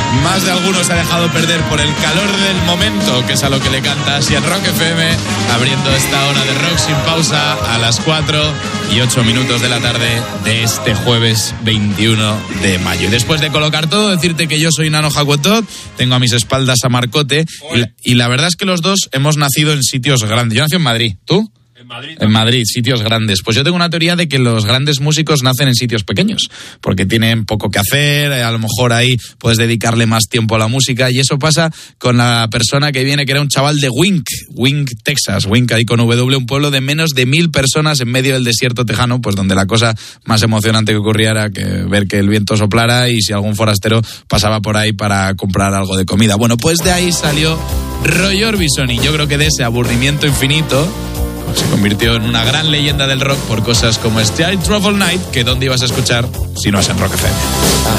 más de alguno se ha dejado perder por el calor del momento, que es a lo que le canta así en Rock FM, abriendo esta hora de rock sin pausa a las 4:08 de la tarde de este jueves 21 de mayo. Y después de colocar todo, decirte que yo soy Nano Jacuetot, tengo a mis espaldas a Marcote, y la verdad es que los dos hemos nacido en sitios grandes. Yo nací en Madrid, ¿tú? En Madrid, sitios grandes. Pues yo tengo una teoría de que los grandes músicos nacen en sitios pequeños, porque tienen poco que hacer, a lo mejor ahí puedes dedicarle más tiempo a la música, y eso pasa con la persona que viene, que era un chaval de Wink, Texas, Wink ahí con W, un pueblo de menos de 1.000 personas en medio del desierto tejano, pues donde la cosa más emocionante que ocurría era que ver que el viento soplara y si algún forastero pasaba por ahí para comprar algo de comida. Bueno, pues de ahí salió Roy Orbison, y yo creo que de ese aburrimiento infinito se convirtió en una gran leyenda del rock por cosas como este I Travel Night, que ¿dónde ibas a escuchar si no es en Rock FM?